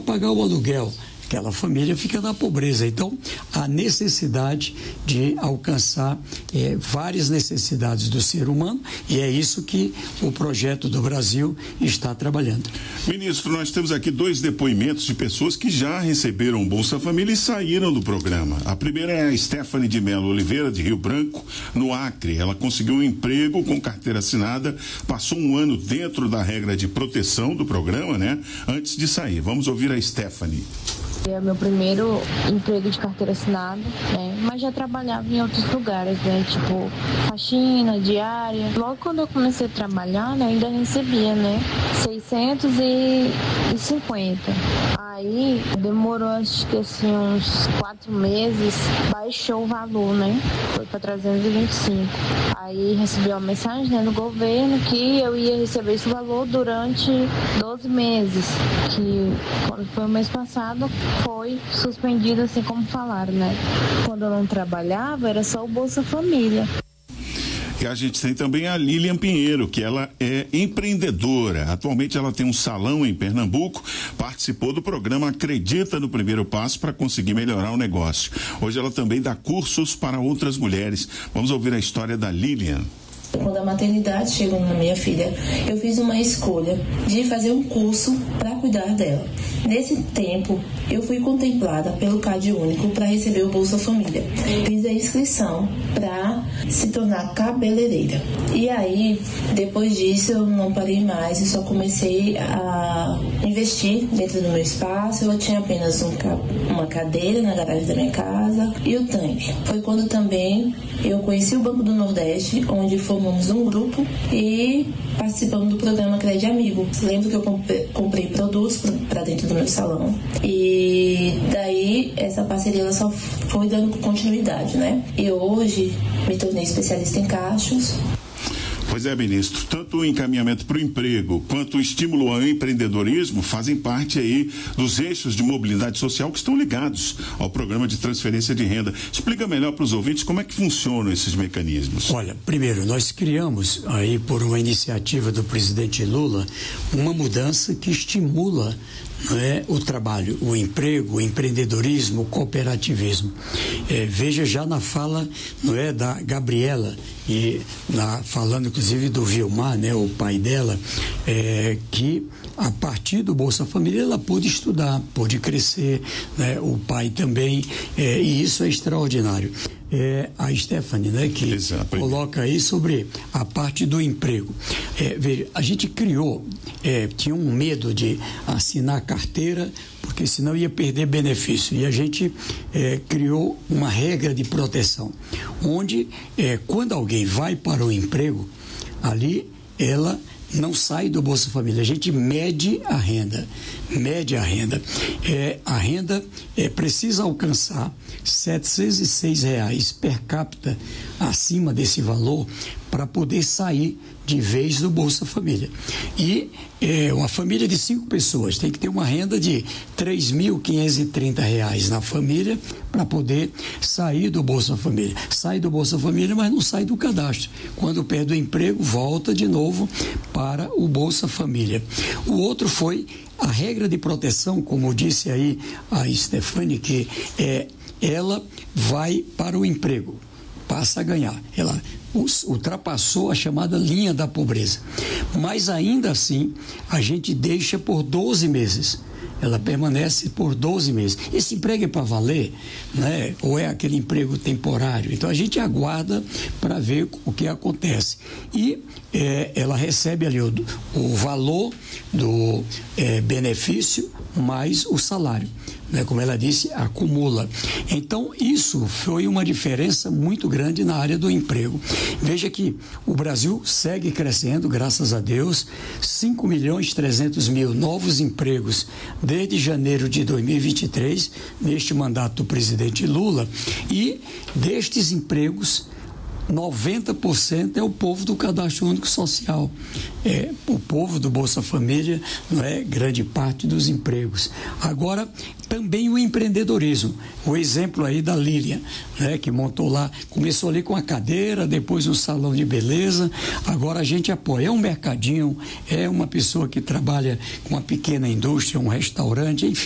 pagar o aluguel. Aquela família fica na pobreza. Então, há necessidade de alcançar várias necessidades do ser humano, e é isso que o projeto do Brasil está trabalhando. Ministro, nós temos aqui 2 depoimentos de pessoas que já receberam Bolsa Família e saíram do programa. A primeira é a Stephanie de Melo Oliveira, de Rio Branco, no Acre. Ela conseguiu um emprego com carteira assinada, passou um ano dentro da regra de proteção do programa, né? Antes de sair. Vamos ouvir a Stephanie. É meu primeiro emprego de carteira assinada, né? Mas já trabalhava em outros lugares, né? Tipo, faxina, diária. Logo quando eu comecei a trabalhar, né, ainda recebia, né? 650. Aí demorou, acho que assim, uns 4 meses, baixou o valor, né? Foi para 325. Aí recebi uma mensagem, né, do governo que eu ia receber esse valor durante 12 meses. Que quando foi o mês passado, foi suspendido, assim como falaram, né? Quando eu não trabalhava, era só o Bolsa Família. E a gente tem também a Lilian Pinheiro, que ela é empreendedora. Atualmente ela tem um salão em Pernambuco, participou do programa Acredita no Primeiro Passo para conseguir melhorar o negócio. Hoje ela também dá cursos para outras mulheres. Vamos ouvir a história da Lilian. Quando a maternidade chegou na minha filha, eu fiz uma escolha de fazer um curso para cuidar dela. Nesse tempo, eu fui contemplada pelo CAD Único para receber o Bolsa Família. Fiz a inscrição para se tornar cabeleireira. E aí, depois disso, eu não parei mais, eu só comecei a investir dentro do meu espaço. Eu tinha apenas uma cadeira na garagem da minha casa e o tanque. Foi quando também eu conheci o Banco do Nordeste, onde formamos um grupo e participamos do programa Crédito Amigo. Lembro que eu comprei produtos para dentro do meu salão e daí essa parceria ela só foi dando continuidade, né? E hoje me tornei especialista em cachos. Pois é, ministro, tanto o encaminhamento para o emprego quanto o estímulo ao empreendedorismo fazem parte aí dos eixos de mobilidade social que estão ligados ao programa de transferência de renda. Explica melhor para os ouvintes como é que funcionam esses mecanismos. Olha, primeiro, nós criamos aí por uma iniciativa do presidente Lula uma mudança que estimula, não é, o trabalho, o emprego, o empreendedorismo, o cooperativismo. Veja já na fala, não é, da Gabriela, e falando inclusive do Vilmar, né, o pai dela, que a partir do Bolsa Família ela pôde estudar, pôde crescer, né, o pai também, e isso é extraordinário. A Stephanie, né, que coloca aí sobre a parte do emprego. Veja, a gente criou, tinha um medo de assinar carteira, porque senão ia perder benefício. E a gente criou uma regra de proteção, onde quando alguém vai para o emprego, ali ela não sai do Bolsa Família. A gente mede a renda. A renda precisa alcançar R$706 per capita acima desse valor para poder sair de vez do Bolsa Família. E uma família de 5 pessoas tem que ter uma renda de R$3.530 na família para poder sair do Bolsa Família. Sai do Bolsa Família, mas não sai do cadastro. Quando perde o emprego, volta de novo para o Bolsa Família. O outro foi a regra de proteção, como disse aí a Stephanie, que ela vai para o emprego, passa a ganhar. Ela ultrapassou a chamada linha da pobreza. Mas ainda assim, a gente deixa por 12 meses. Ela permanece por 12 meses. Esse emprego é para valer, né? Ou é aquele emprego temporário? Então a gente aguarda para ver o que acontece. E ela recebe ali o valor do benefício mais o salário, né? Como ela disse, acumula. Então isso foi uma diferença muito grande na área do emprego. Veja que o Brasil segue crescendo, graças a Deus, 5.300.000 novos empregos desde janeiro de 2023, neste mandato do presidente Lula, e destes empregos, 90% é o povo do Cadastro Único Social. O povo do Bolsa Família, não é grande parte dos empregos. Agora, também o empreendedorismo. O exemplo aí da Lilian, né, que montou lá, começou ali com a cadeira, depois um salão de beleza, agora a gente apoia. É um mercadinho, é uma pessoa que trabalha com uma pequena indústria, um restaurante, enfim.